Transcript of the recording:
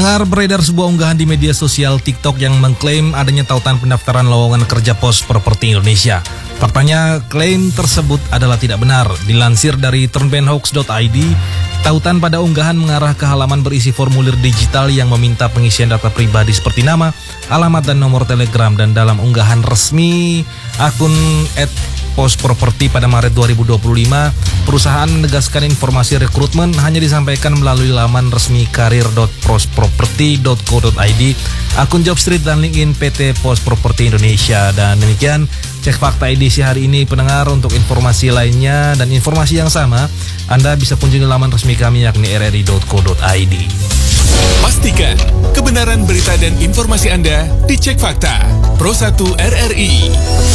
Pendengar, beredar sebuah unggahan di media sosial TikTok yang mengklaim adanya tautan pendaftaran lowongan kerja pos properti Indonesia. Faktanya, klaim tersebut adalah tidak benar. Dilansir dari turnbenhoax.id, tautan pada unggahan mengarah ke halaman berisi formulir digital yang meminta pengisian data pribadi seperti nama, alamat, dan nomor telegram. Dan dalam unggahan resmi akun @posproperti pada Maret 2025, perusahaan menegaskan informasi rekrutmen hanya disampaikan melalui laman resmi karir.posproperti.co.id, akun Jobstreet, dan LinkedIn PT Pos Properti Indonesia. Dan demikian Cek Fakta edisi hari ini, pendengar. Untuk informasi lainnya dan informasi yang sama, Anda bisa kunjungi laman resmi kami yakni rri.co.id. Pastikan kebenaran berita dan informasi Anda dicek fakta. Pro 1 RRI.